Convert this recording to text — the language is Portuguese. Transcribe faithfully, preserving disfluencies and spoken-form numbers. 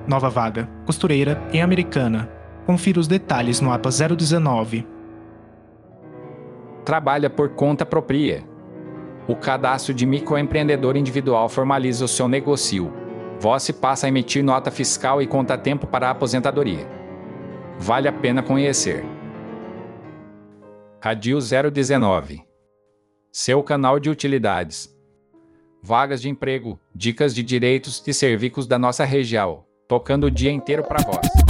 Nova vaga, costureira em Americana. Confira os detalhes no APA zero dezenove. Trabalha por conta própria. O cadastro de microempreendedor individual formaliza o seu negócio. Você passa a emitir nota fiscal e conta tempo para a aposentadoria. Vale a pena conhecer. Radio zero dezenove. Seu canal de utilidades. Vagas de emprego, dicas de direitos e serviços da nossa região, tocando o dia inteiro para vós.